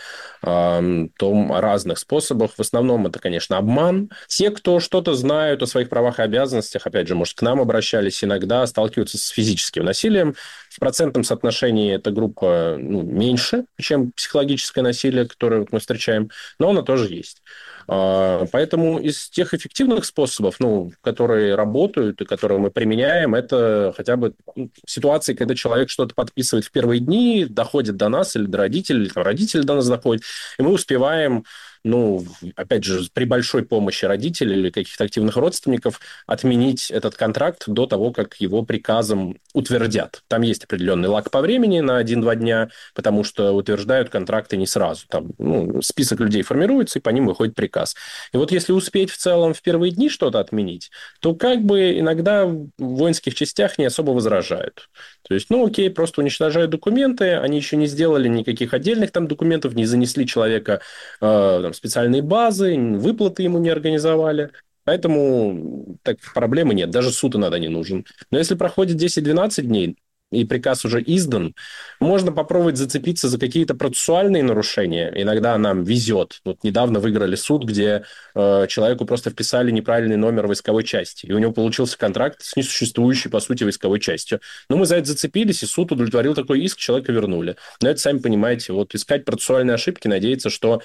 разных способах. В основном это, конечно, обман. Те, кто что-то знают о своих правах и обязанностях, опять же, может, к нам обращались, иногда сталкиваются с физическим насилием. В процентном соотношении эта группа меньше, чем психологическое насилие, которое мы встречаем, но оно тоже есть. Поэтому из тех эффективных способов, которые работают и которые мы применяем, это хотя бы ситуации, когда человек что-то подписывает в первые дни, доходит до нас или до родителей, или родители до нас доходят, и мы успеваем, опять же, при большой помощи родителей или каких-то активных родственников отменить этот контракт до того, как его приказом утвердят. Там есть определенный лаг по времени на 1-2 дня, потому что утверждают контракты не сразу. Там список людей формируется, и по ним выходит приказ. приказ. И вот если успеть в целом в первые дни что-то отменить, то как бы иногда в воинских частях не особо возражают. То есть, окей, просто уничтожают документы, они еще не сделали никаких отдельных там документов, не занесли человека в специальные базы, выплаты ему не организовали. Поэтому так проблемы нет, даже суд иногда не нужен. Но если проходит 10-12 дней, и приказ уже издан, можно попробовать зацепиться за какие-то процессуальные нарушения. Иногда нам везет. Вот недавно выиграли суд, где человеку просто вписали неправильный номер войсковой части, и у него получился контракт с несуществующей, по сути, войсковой частью. Но мы за это зацепились, и суд удовлетворил такой иск, человека вернули. Но это, сами понимаете, вот искать процессуальные ошибки, надеяться, что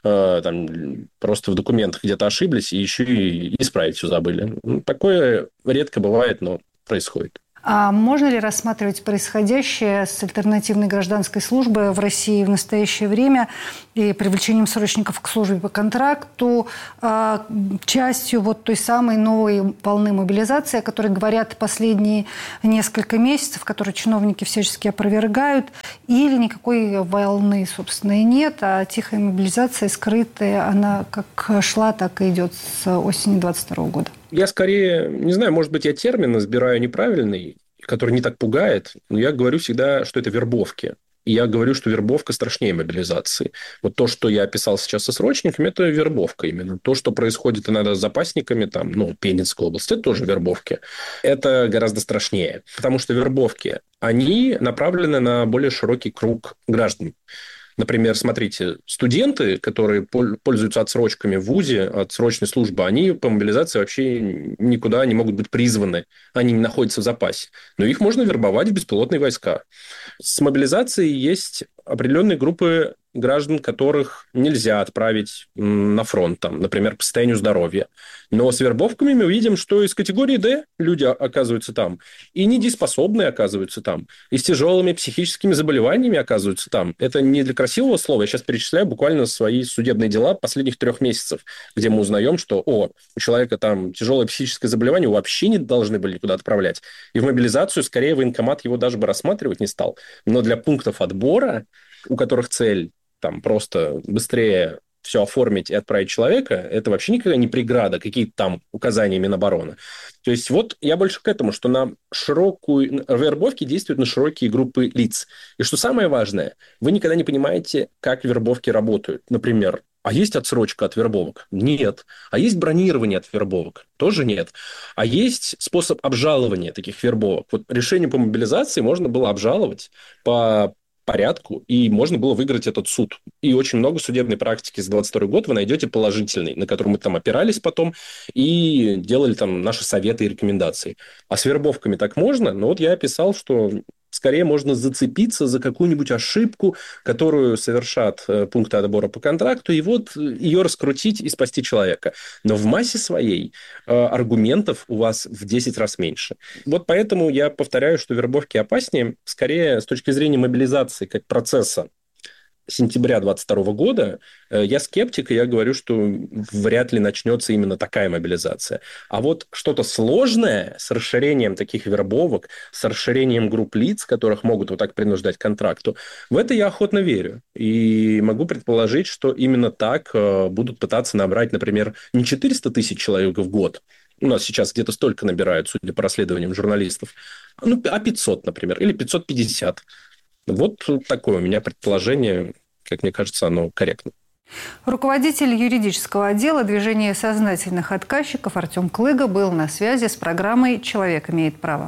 там просто в документах где-то ошиблись, и еще и исправить все забыли. Такое редко бывает, но происходит. А можно ли рассматривать происходящее с альтернативной гражданской службой в России в настоящее время и привлечением срочников к службе по контракту частью вот той самой новой волны мобилизации, о которой говорят последние несколько месяцев, которые чиновники всячески опровергают, или никакой волны, собственно, и нет, а тихая мобилизация, скрытая, она как шла, так и идет с осени 2022 года? Я скорее, не знаю, может быть, я термин избираю неправильный, который не так пугает, но я говорю всегда, что это вербовки. И я говорю, что вербовка страшнее мобилизации. Вот то, что я описал сейчас со срочниками, это вербовка именно. То, что происходит иногда с запасниками, там, Пензенской области, это тоже вербовки. Это гораздо страшнее, потому что вербовки, они направлены на более широкий круг граждан. Например, смотрите, студенты, которые пользуются отсрочками в ВУЗе, отсрочной службы, они по мобилизации вообще никуда не могут быть призваны. Они не находятся в запасе. Но их можно вербовать в беспилотные войска. С мобилизацией есть определенные группы граждан, которых нельзя отправить на фронт, там, например, по состоянию здоровья. Но с вербовками мы видим, что из категории D люди оказываются там, и недееспособные оказываются там, и с тяжелыми психическими заболеваниями оказываются там. Это не для красивого слова. Я сейчас перечисляю буквально свои судебные дела последних 3 месяцев, где мы узнаем, что у человека там тяжелое психическое заболевание, его вообще не должны были никуда отправлять. И в мобилизацию, скорее, военкомат его даже бы рассматривать не стал. Но для пунктов отбора, у которых цель там просто быстрее все оформить и отправить человека, это вообще никогда не преграда, какие-то там указания Минобороны. То есть вот я больше к этому, что на широкую... Вербовки действуют на широкие группы лиц. И что самое важное, вы никогда не понимаете, как вербовки работают. Например, а есть отсрочка от вербовок? Нет. А есть бронирование от вербовок? Тоже нет. А есть способ обжалования таких вербовок? Вот решение по мобилизации можно было обжаловать по порядку, и можно было выиграть этот суд. И очень много судебной практики за 22 год вы найдете положительной, на которую мы там опирались потом и делали там наши советы и рекомендации. А с вербовками так можно? Но вот я описал, что скорее можно зацепиться за какую-нибудь ошибку, которую совершат пункты отбора по контракту, и вот ее раскрутить и спасти человека. Но в массе своей аргументов у вас в 10 раз меньше. Вот поэтому я повторяю, что вербовки опаснее, скорее с точки зрения мобилизации как процесса сентября 2022 года, я скептик, и я говорю, что вряд ли начнется именно такая мобилизация. А вот что-то сложное с расширением таких вербовок, с расширением групп лиц, которых могут вот так принуждать к контракту, в это я охотно верю. И могу предположить, что именно так будут пытаться набрать, например, не 400 тысяч человек в год, у нас сейчас где-то столько набирают, судя по расследованиям журналистов, а 500, например, или 550. Вот такое у меня предположение, как мне кажется, оно корректно. Руководитель юридического отдела движения сознательных отказчиков Артем Клыга был на связи с программой «Человек имеет право».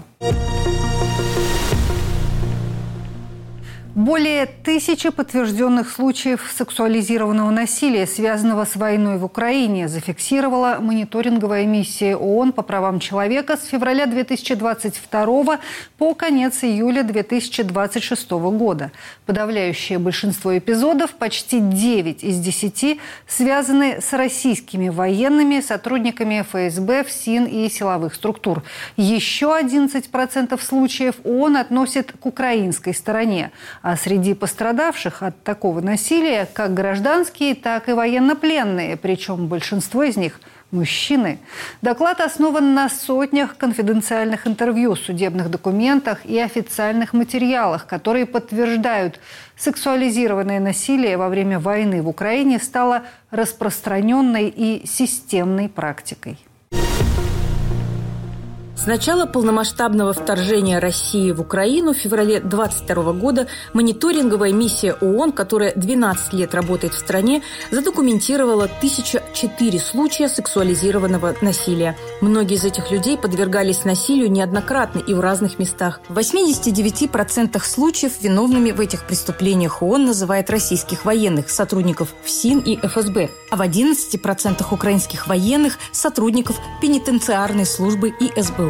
Более 1000 подтвержденных случаев сексуализированного насилия, связанного с войной в Украине, зафиксировала мониторинговая миссия ООН по правам человека с февраля 2022 по конец июля 2026 года. Подавляющее большинство эпизодов, почти 9 из 10, связаны с российскими военными, сотрудниками ФСБ, ФСИН и силовых структур. Еще 11% случаев ООН относит к украинской стороне. А среди пострадавших от такого насилия как гражданские, так и военнопленные, причем большинство из них мужчины. Доклад основан на сотнях конфиденциальных интервью, судебных документах и официальных материалах, которые подтверждают, сексуализированное насилие во время войны в Украине стало распространенной и системной практикой. С начала полномасштабного вторжения России в Украину в феврале 2022 года мониторинговая миссия ООН, которая 12 лет работает в стране, задокументировала 1004 случая сексуализированного насилия. Многие из этих людей подвергались насилию неоднократно и в разных местах. В 89% случаев виновными в этих преступлениях ООН называет российских военных, сотрудников ФСИН и ФСБ, а в 11% украинских военных – сотрудников пенитенциарной службы и СБУ.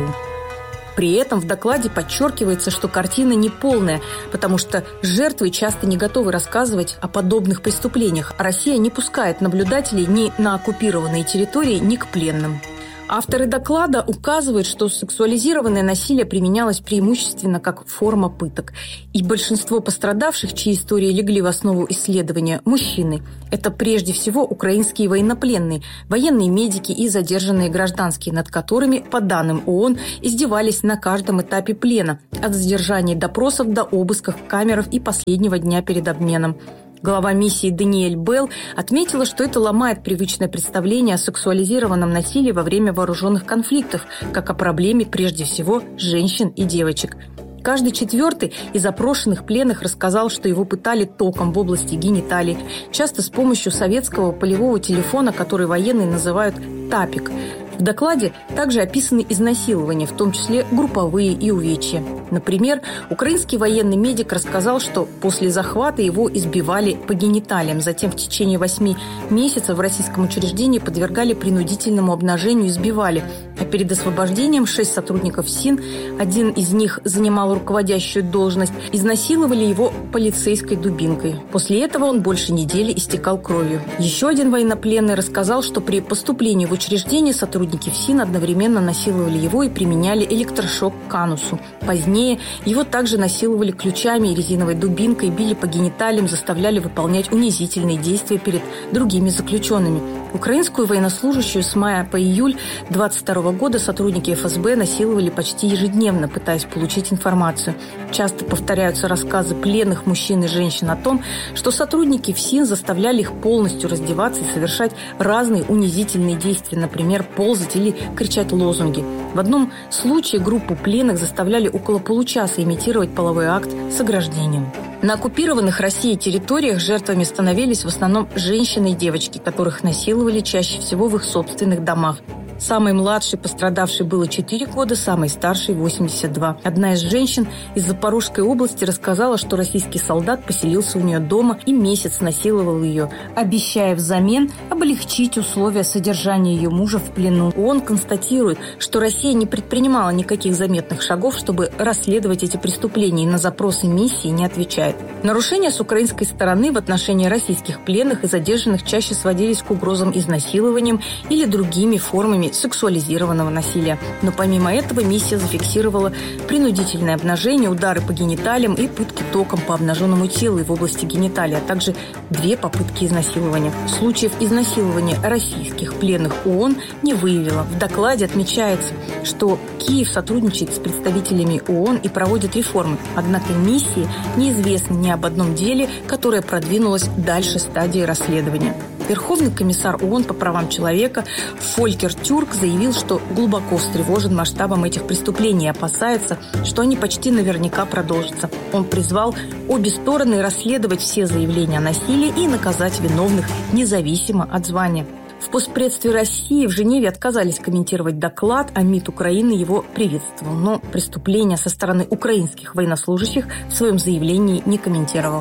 При этом в докладе подчеркивается, что картина неполная, потому что жертвы часто не готовы рассказывать о подобных преступлениях, а Россия не пускает наблюдателей ни на оккупированные территории, ни к пленным. Авторы доклада указывают, что сексуализированное насилие применялось преимущественно как форма пыток. И большинство пострадавших, чьи истории легли в основу исследования, мужчины. Это прежде всего украинские военнопленные, военные медики и задержанные гражданские, над которыми, по данным ООН, издевались на каждом этапе плена, от задержания допросов до обысков в камерах и последнего дня перед обменом. Глава миссии Даниэль Белл отметила, что это ломает привычное представление о сексуализированном насилии во время вооруженных конфликтов, как о проблеме прежде всего женщин и девочек. Каждый четвертый из опрошенных пленных рассказал, что его пытали током в области гениталий, часто с помощью советского полевого телефона, который военные называют «тапик». В докладе также описаны изнасилования, в том числе групповые и увечья. Например, украинский военный медик рассказал, что после захвата его избивали по гениталиям, затем в течение 8 месяцев в российском учреждении подвергали принудительному обнажению и избивали. А перед освобождением 6 сотрудников СИН, один из них занимал руководящую должность, изнасиловали его полицейской дубинкой. После этого он больше недели истекал кровью. Еще один военнопленный рассказал, что при поступлении в учреждение сотрудники ФСИН одновременно насиловали его и применяли электрошок к анусу. Позднее его также насиловали ключами и резиновой дубинкой, били по гениталиям, заставляли выполнять унизительные действия перед другими заключенными. Украинскую военнослужащую с мая по июль 2022 года сотрудники ФСБ насиловали почти ежедневно, пытаясь получить информацию. Часто повторяются рассказы пленных мужчин и женщин о том, что сотрудники ФСИН заставляли их полностью раздеваться и совершать разные унизительные действия, например, ползать или кричать лозунги. В одном случае группу пленных заставляли около получаса имитировать половой акт с ограждением. На оккупированных Россией территориях жертвами становились в основном женщины и девочки, которых насиловали чаще всего в их собственных домах. Самой младшей пострадавшей было 4 года, самой старшей – 82. Одна из женщин из Запорожской области рассказала, что российский солдат поселился у нее дома и месяц насиловал ее, обещая взамен облегчить условия содержания ее мужа в плену. ООН констатирует, что Россия не предпринимала никаких заметных шагов, чтобы расследовать эти преступления, и на запросы миссии не отвечает. Нарушения с украинской стороны в отношении российских пленных и задержанных чаще сводились к угрозам изнасилованием или другими формами сексуализированного насилия. Но помимо этого миссия зафиксировала принудительное обнажение, удары по гениталиям и пытки током по обнаженному телу и в области гениталий, а также 2 попытки изнасилования. Случаев изнасилования российских пленных ООН не выявила. В докладе отмечается, что Киев сотрудничает с представителями ООН и проводит реформы. Однако миссии неизвестно ни об одном деле, которое продвинулось дальше стадии расследования. Верховный комиссар ООН по правам человека Фолькер Тюрк заявил, что глубоко встревожен масштабом этих преступлений и опасается, что они почти наверняка продолжатся. Он призвал обе стороны расследовать все заявления о насилии и наказать виновных независимо от звания. В постпредстве России в Женеве отказались комментировать доклад, а МИД Украины его приветствовал. Но преступления со стороны украинских военнослужащих в своем заявлении не комментировал.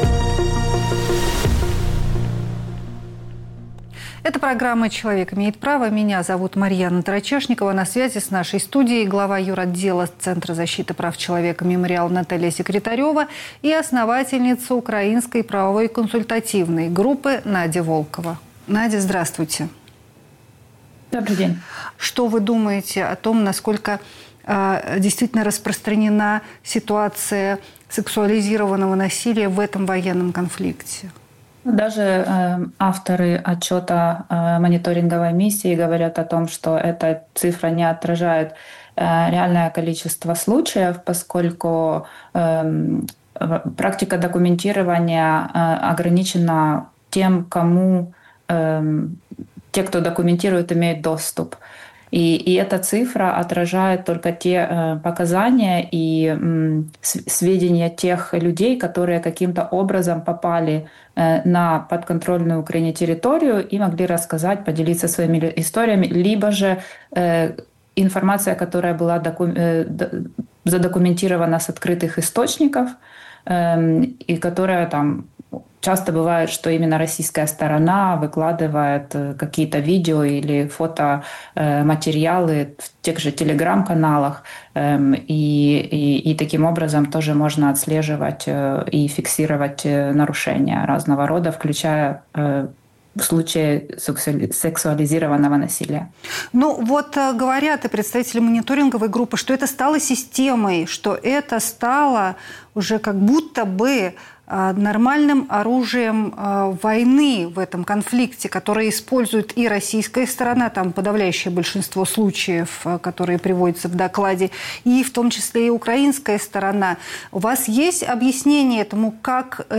Это программа «Человек имеет право». Меня зовут Марьяна Тарачешникова. На связи с нашей студией глава юротдела Центра защиты прав человека «Мемориал» Наталья Секретарева и основательница Украинской правовой консультативной группы Надя Волкова. Надя, здравствуйте. Добрый день. Что вы думаете о том, насколько действительно распространена ситуация сексуализированного насилия в этом военном конфликте? Даже авторы отчета мониторинговой миссии говорят о том, что эта цифра не отражает реальное количество случаев, поскольку практика документирования ограничена тем, кому те, кто документирует, имеют доступ. И эта цифра отражает только те показания и сведения тех людей, которые каким-то образом попали на подконтрольную Украине территорию и могли рассказать, поделиться своими историями, либо же информация, которая была задокументирована с открытых источников, и которая там... Часто бывает, что именно российская сторона выкладывает какие-то видео или фотоматериалы в тех же телеграм-каналах, и таким образом тоже можно отслеживать и фиксировать нарушения разного рода, включая в случае сексуализированного насилия. Ну вот говорят и представители мониторинговой группы, что это стало системой, что это стало уже как будто бы нормальным оружием войны в этом конфликте, которое использует и российская сторона, там подавляющее большинство случаев, которые приводятся в докладе, и в том числе и украинская сторона. У вас есть объяснение этому, как